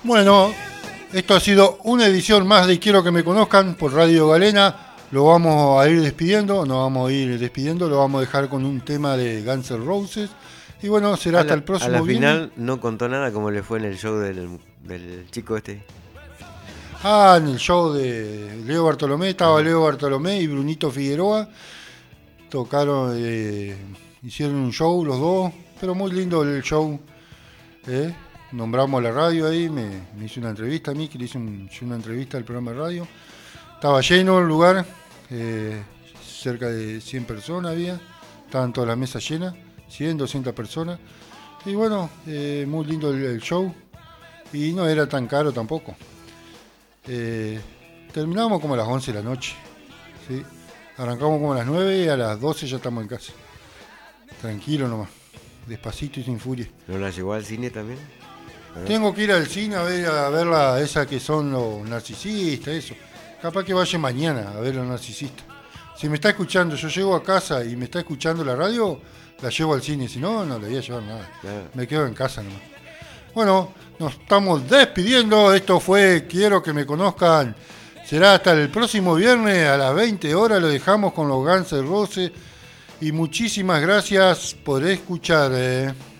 Bueno, esto ha sido una edición más de Quiero que me conozcan por Radio Galena. Lo vamos a ir despidiendo, nos vamos a ir despidiendo, lo vamos a dejar con un tema de Guns N' Roses. Y bueno, será hasta el A la próximo viernes. final no contó nada como le fue en el show del chico este. Ah, en el show de Leo Bartolomé, estaba Leo Bartolomé y Brunito Figueroa. Tocaron, hicieron un show los dos, pero muy lindo el show. ¿eh? Nombramos la radio ahí, me hizo una entrevista a mí, que le hice una entrevista al programa de radio. Estaba lleno el lugar, cerca de 100 personas había, estaban todas las mesas llenas, 100, 200 personas. Y bueno, muy lindo el show y no era tan caro tampoco. Terminamos como a las 11 de la noche, ¿sí? Arrancamos como a las 9 y a las 12 ya estamos en casa. Tranquilo nomás, despacito y sin furia. ¿No la llevó al cine también? Tengo que ir al cine a ver esa que son los narcisistas, eso. Capaz que vaya mañana a ver los narcisistas. Si me está escuchando, yo llego a casa y me está escuchando la radio, la llevo al cine. Si no, no le voy a llevar nada. Claro. Me quedo en casa nomás. Bueno, nos estamos despidiendo. Esto fue Quiero que me conozcan. Será hasta el próximo viernes a las 20 horas. Lo dejamos con los Guns N' Roses. Y muchísimas gracias por escuchar.